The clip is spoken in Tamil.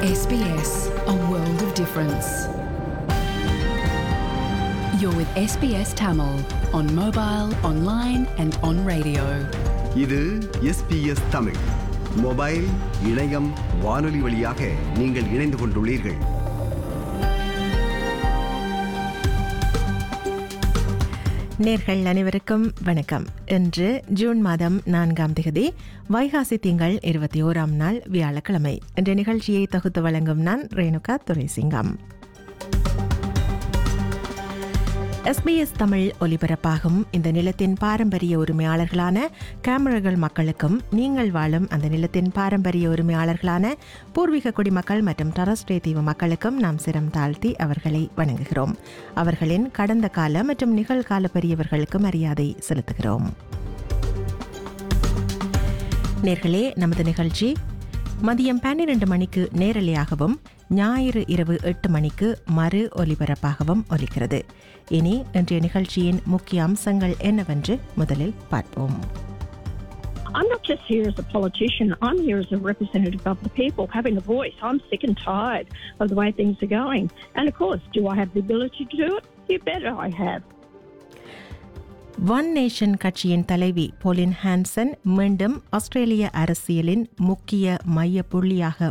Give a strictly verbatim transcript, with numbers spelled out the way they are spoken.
S B S, a world of difference. You're with S B S Tamil on mobile, online and on radio. இது S B S Tamil mobile, இணையம், வானொலி வழியாக நீங்கள் இணைந்து கொண்டுள்ளீர்கள். நேர்கள் அனைவருக்கும் வணக்கம். இன்று ஜூன் மாதம் நான்காம் தேதி வைகாசி திங்கள் இருபத்தி ஓராம் நாள் வியாழக்கிழமை. இன்றைய நிகழ்ச்சியை தொகுத்து வழங்கும் நான் Renuka Thuraisingam. S B S Tamil ஒலிபரப்பாகும் இந்த நிலத்தின் பாரம்பரிய உரிமையாளர்களான கேமரர்கள் மக்களுக்கும், நீங்கள் வாழும் அந்த நிலத்தின் பாரம்பரிய உரிமையாளர்களான பூர்வீக குடிமக்கள் மற்றும் டரஸ்டே தீவு மக்களுக்கும் நாம் சிரம் தாழ்த்தி அவர்களை வணங்குகிறோம். அவர்களின் கடந்த கால மற்றும் நிகழ்கால பெரியவர்களுக்கு மரியாதை செலுத்துகிறோம். நேர்களே, நமது நிகழ்ச்சி மதியம் பன்னிரண்டு மணிக்கு நேரலையாகவும் ஞாயிறு இரவு எட்டு மணிக்கு மறு ஒலிபரப்பாகவும் ஒலிக்கிறது. இனி இன்றைய நிகழ்ச்சியின் முக்கிய அம்சங்கள் என்னவென்று முதலில் பார்ப்போம். I'm not just here as a politician, I'm here as a representative of the people, having a voice. I'm sick and tired of the way things are going. And of course, do I have the ability to do it? You bet I have. One nation கட்சியின் தலைவி போலின் ஹான்சன் மீண்டும் ஆஸ்திரேலிய அரசியலின் முக்கிய மைய புள்ளியாக